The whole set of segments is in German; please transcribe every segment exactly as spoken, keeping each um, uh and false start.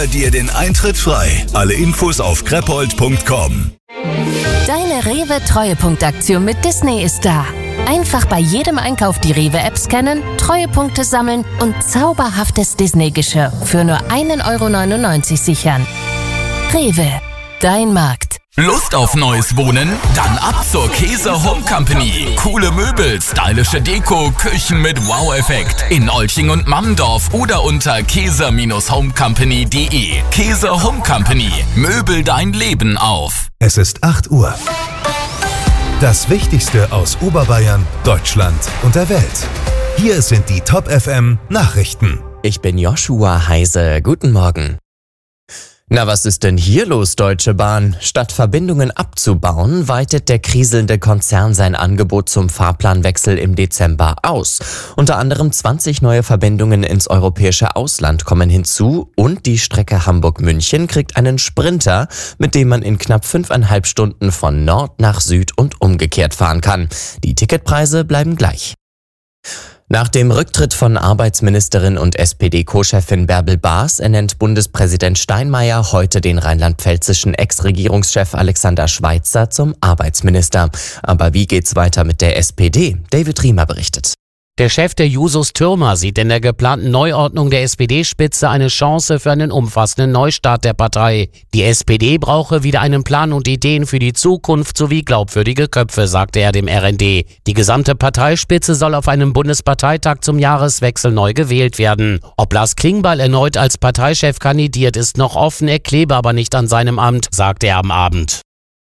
Dir den Eintritt frei. Alle Infos auf krepold punkt com. Deine Rewe-Treuepunktaktion mit Disney ist da. Einfach bei jedem Einkauf die Rewe-App scannen, Treuepunkte sammeln und zauberhaftes Disney-Geschirr für nur ein Euro neunundneunzig sichern. Rewe, dein Markt. Lust auf neues Wohnen? Dann ab zur Käser Home Company. Coole Möbel, stylische Deko, Küchen mit Wow-Effekt. In Olching und Mammendorf oder unter käser home company punkt de. Käser Home Company. Möbel dein Leben auf. Es ist acht Uhr. Das Wichtigste aus Oberbayern, Deutschland und der Welt. Hier sind die Top F M Nachrichten. Ich bin Joshua Heise. Guten Morgen. Na, was ist denn hier los, Deutsche Bahn? Statt Verbindungen abzubauen, weitet der kriselnde Konzern sein Angebot zum Fahrplanwechsel im Dezember aus. Unter anderem zwanzig neue Verbindungen ins europäische Ausland kommen hinzu und die Strecke Hamburg-München kriegt einen Sprinter, mit dem man in knapp fünfeinhalb Stunden von Nord nach Süd und umgekehrt fahren kann. Die Ticketpreise bleiben gleich. Nach dem Rücktritt von Arbeitsministerin und S P D-Co-Chefin Bärbel Baas ernennt Bundespräsident Steinmeier heute den rheinland-pfälzischen Ex-Regierungschef Alexander Schweitzer zum Arbeitsminister. Aber wie geht's weiter mit der S P D? David Riemer berichtet. Der Chef der Jusos Thürmer sieht in der geplanten Neuordnung der S P D-Spitze eine Chance für einen umfassenden Neustart der Partei. Die S P D brauche wieder einen Plan und Ideen für die Zukunft sowie glaubwürdige Köpfe, sagte er dem R N D. Die gesamte Parteispitze soll auf einem Bundesparteitag zum Jahreswechsel neu gewählt werden. Ob Lars Klingbeil erneut als Parteichef kandidiert, ist noch offen, er klebe aber nicht an seinem Amt, sagte er am Abend.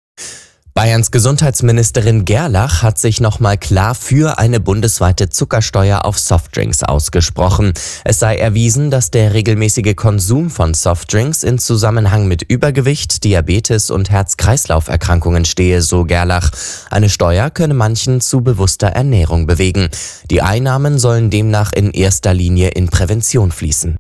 Bayerns Gesundheitsministerin Gerlach hat sich nochmal klar für eine bundesweite Zuckersteuer auf Softdrinks ausgesprochen. Es sei erwiesen, dass der regelmäßige Konsum von Softdrinks in Zusammenhang mit Übergewicht, Diabetes und Herz-Kreislauf-Erkrankungen stehe, so Gerlach. Eine Steuer könne manchen zu bewusster Ernährung bewegen. Die Einnahmen sollen demnach in erster Linie in Prävention fließen.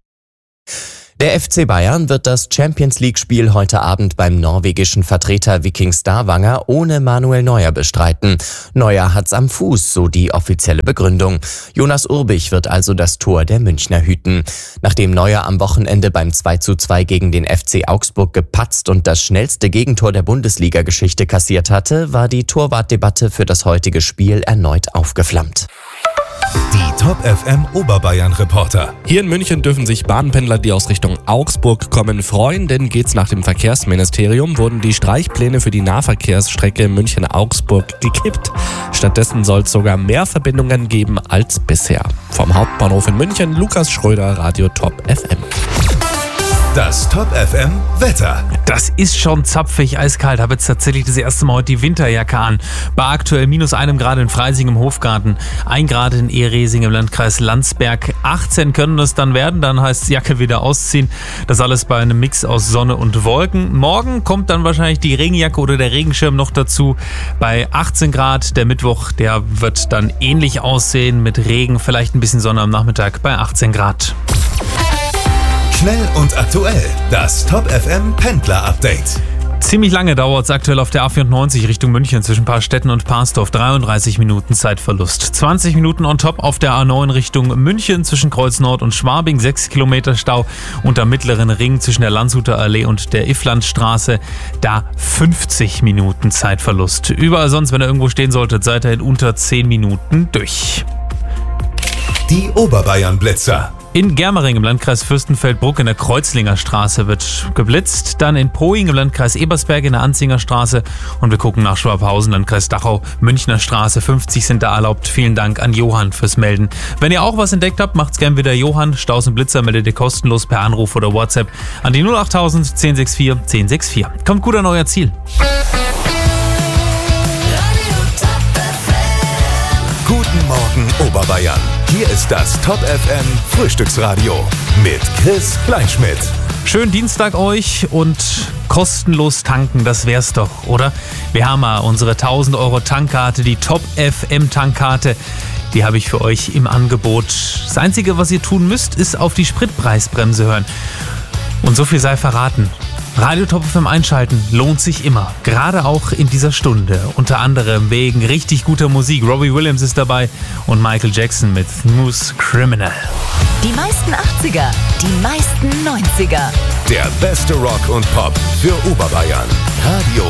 Der F C Bayern wird das Champions-League-Spiel heute Abend beim norwegischen Vertreter Viking Stavanger ohne Manuel Neuer bestreiten. Neuer hat's am Fuß, so die offizielle Begründung. Jonas Urbich wird also das Tor der Münchner hüten. Nachdem Neuer am Wochenende beim zwei zu zwei gegen den F C Augsburg gepatzt und das schnellste Gegentor der Bundesliga-Geschichte kassiert hatte, war die Torwartdebatte für das heutige Spiel erneut aufgeflammt. Die Top F M Oberbayern-Reporter. Hier in München dürfen sich Bahnpendler, die aus Richtung Augsburg kommen, freuen, denn geht's nach dem Verkehrsministerium, wurden die Streichpläne für die Nahverkehrsstrecke München-Augsburg gekippt. Stattdessen soll es sogar mehr Verbindungen geben als bisher. Vom Hauptbahnhof in München, Lukas Schröder, Radio Top F M. Das Top F M Wetter. Das ist schon zapfig, eiskalt. Habe jetzt tatsächlich das erste Mal heute die Winterjacke an. Bei aktuell minus einem Grad in Freising im Hofgarten, ein Grad in Ehresing im Landkreis Landsberg. achtzehn können es dann werden, dann heißt es Jacke wieder ausziehen. Das alles bei einem Mix aus Sonne und Wolken. Morgen kommt dann wahrscheinlich die Regenjacke oder der Regenschirm noch dazu. Bei achtzehn Grad, der Mittwoch, der wird dann ähnlich aussehen mit Regen, vielleicht ein bisschen Sonne am Nachmittag bei achtzehn Grad. Schnell und aktuell, das Top F M Pendler Update. Ziemlich lange dauert es aktuell auf der A vierundneunzig Richtung München zwischen Paarstetten und Parsdorf. dreiunddreißig Minuten Zeitverlust. zwanzig Minuten on top auf der A neun Richtung München zwischen Kreuz Nord und Schwabing. sechs Kilometer Stau und am mittleren Ring zwischen der Landshuter Allee und der Ifflandstraße. Da fünfzig Minuten Zeitverlust. Überall sonst, wenn ihr irgendwo stehen solltet, seid ihr in unter zehn Minuten durch. Die Oberbayern-Blitzer. In Germering im Landkreis Fürstenfeldbruck in der Kreuzlinger Straße wird geblitzt. Dann in Poing im Landkreis Ebersberg in der Anzinger Straße. Und wir gucken nach Schwabhausen, Landkreis Dachau, Münchner Straße. fünfzig sind da erlaubt. Vielen Dank an Johann fürs Melden. Wenn ihr auch was entdeckt habt, macht's gern wieder Johann. Staus und Blitzer meldet ihr kostenlos per Anruf oder WhatsApp an die null acht tausend zehn sechs vier zehn sechs vier. Kommt gut an euer Ziel. Guten Morgen Oberbayern. Hier ist das Top F M Frühstücksradio mit Chris Kleinschmidt. Schönen Dienstag euch und kostenlos tanken, das wär's doch, oder? Wir haben mal unsere tausend Euro Tankkarte, die Top F M Tankkarte. Die habe ich für euch im Angebot. Das Einzige, was ihr tun müsst, ist auf die Spritpreisbremse hören. Und so viel sei verraten. Radio Top F M einschalten lohnt sich immer, gerade auch in dieser Stunde. Unter anderem wegen richtig guter Musik. Robbie Williams ist dabei und Michael Jackson mit Smooth Criminal. Die meisten achtziger, die meisten neunziger. Der beste Rock und Pop für Oberbayern. Radio